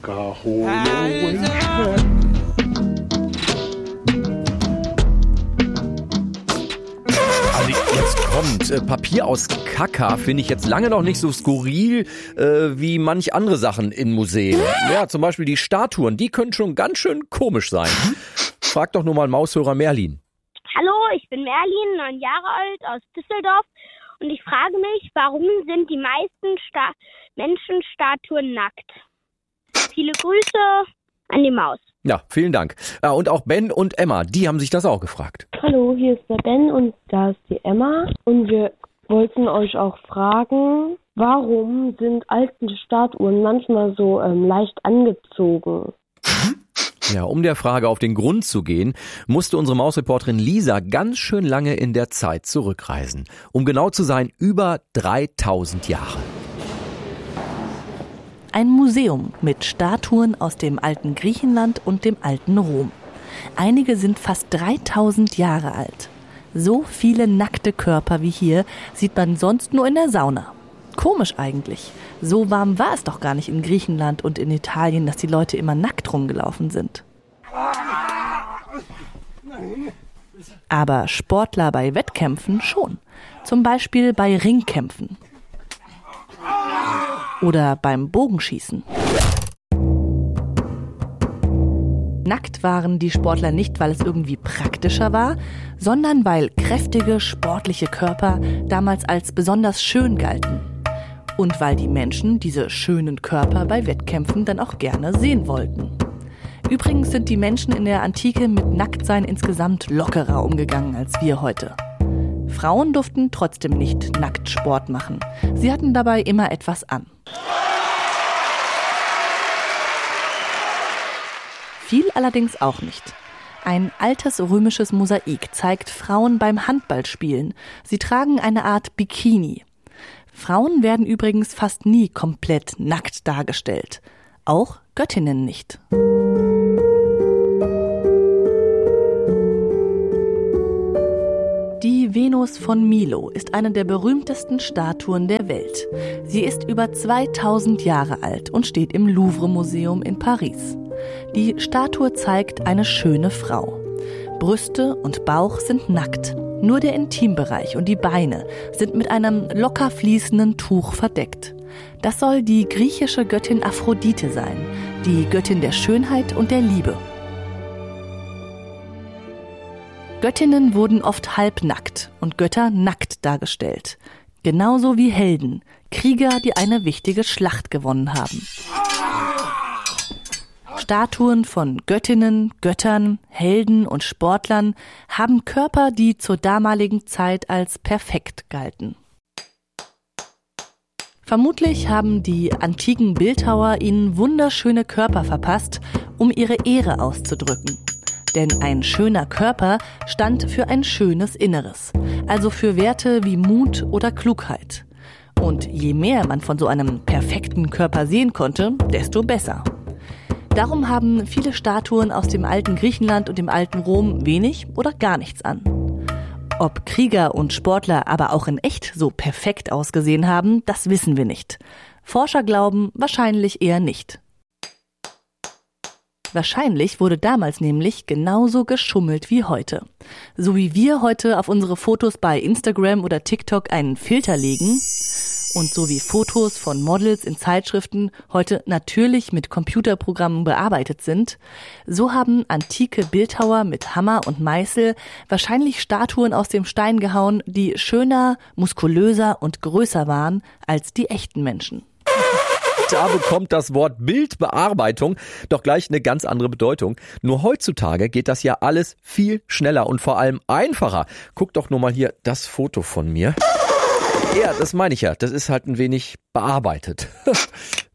Also jetzt kommt, Papier aus Kaka finde ich jetzt lange noch nicht so skurril wie manch andere Sachen in Museen. Ja, zum Beispiel die Statuen, die können schon ganz schön komisch sein. Frag doch nur mal Maushörer Merlin. Hallo, ich bin Merlin, 9 Jahre alt, aus Düsseldorf. Und ich frage mich, warum sind die meisten Menschenstatuen nackt? Viele Grüße an die Maus. Ja, vielen Dank. Und auch Ben und Emma, die haben sich das auch gefragt. Hallo, hier ist der Ben und da ist die Emma. Und wir wollten euch auch fragen, warum sind alte Statuen manchmal so leicht angezogen? Ja, um der Frage auf den Grund zu gehen, musste unsere Mausreporterin Lisa ganz schön lange in der Zeit zurückreisen. Um genau zu sein, über 3000 Jahre. Ein Museum mit Statuen aus dem alten Griechenland und dem alten Rom. Einige sind fast 3000 Jahre alt. So viele nackte Körper wie hier sieht man sonst nur in der Sauna. Komisch eigentlich. So warm war es doch gar nicht in Griechenland und in Italien, dass die Leute immer nackt rumgelaufen sind. Aber Sportler bei Wettkämpfen schon. Zum Beispiel bei Ringkämpfen. Oder beim Bogenschießen. Nackt waren die Sportler nicht, weil es irgendwie praktischer war, sondern weil kräftige, sportliche Körper damals als besonders schön galten. Und weil die Menschen diese schönen Körper bei Wettkämpfen dann auch gerne sehen wollten. Übrigens sind die Menschen in der Antike mit Nacktsein insgesamt lockerer umgegangen als wir heute. Frauen durften trotzdem nicht nackt Sport machen. Sie hatten dabei immer etwas an. Viel allerdings auch nicht. Ein altes römisches Mosaik zeigt Frauen beim Handballspielen. Sie tragen eine Art Bikini. Frauen werden übrigens fast nie komplett nackt dargestellt. Auch Göttinnen nicht. Die Venus von Milo ist eine der berühmtesten Statuen der Welt. Sie ist über 2000 Jahre alt und steht im Louvre-Museum in Paris. Die Statue zeigt eine schöne Frau. Brüste und Bauch sind nackt. Nur der Intimbereich und die Beine sind mit einem locker fließenden Tuch verdeckt. Das soll die griechische Göttin Aphrodite sein, die Göttin der Schönheit und der Liebe. Göttinnen wurden oft halbnackt und Götter nackt dargestellt. Genauso wie Helden, Krieger, die eine wichtige Schlacht gewonnen haben. Statuen von Göttinnen, Göttern, Helden und Sportlern haben Körper, die zur damaligen Zeit als perfekt galten. Vermutlich haben die antiken Bildhauer ihnen wunderschöne Körper verpasst, um ihre Ehre auszudrücken. Denn ein schöner Körper stand für ein schönes Inneres, also für Werte wie Mut oder Klugheit. Und je mehr man von so einem perfekten Körper sehen konnte, desto besser. Darum haben viele Statuen aus dem alten Griechenland und dem alten Rom wenig oder gar nichts an. Ob Krieger und Sportler aber auch in echt so perfekt ausgesehen haben, das wissen wir nicht. Forscher glauben wahrscheinlich eher nicht. Wahrscheinlich wurde damals nämlich genauso geschummelt wie heute. So wie wir heute auf unsere Fotos bei Instagram oder TikTok einen Filter legen und so wie Fotos von Models in Zeitschriften heute natürlich mit Computerprogrammen bearbeitet sind, so haben antike Bildhauer mit Hammer und Meißel wahrscheinlich Statuen aus dem Stein gehauen, die schöner, muskulöser und größer waren als die echten Menschen. Da bekommt das Wort Bildbearbeitung doch gleich eine ganz andere Bedeutung. Nur heutzutage geht das ja alles viel schneller und vor allem einfacher. Guck doch nur mal hier das Foto von mir. Ja, das meine ich ja. Das ist halt ein wenig bearbeitet.